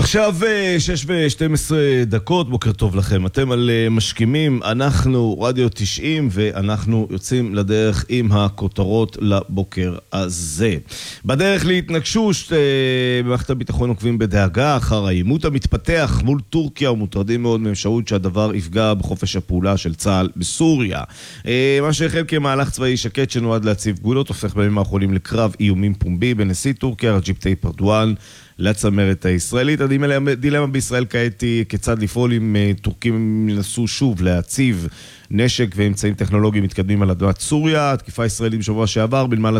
עכשיו 6:12, בוקר טוב לכם. אתם על משכימים, אנחנו רדיו 90 ואנחנו יוצאים לדרך עם הכותרות לבוקר הזה. בדרך להתנגשות במערכת הביטחון עוקבים בדאגה אחר העימות המתפתח מול טורקיה ומוטרדים מאוד מאפשרות שהדבר יפגע בחופש הפעולה של צה"ל בסוריה. מה שהחל כמהלך צבאי שקט שנועד להציב גבולות הופך בימים האחרונים לקרב איומים פומבי בין נשיא טורקיה רג'יפ טאיפ ארדואן לצמרת הישראלית. הדילמה בישראל כעת היא כיצד לפעול אם טורקים ינסו שוב להציב נשק ואמצעים טכנולוגיים מתקדמים על אדמת סוריה. התקיפה הישראלית בשבוע שעבר בנמל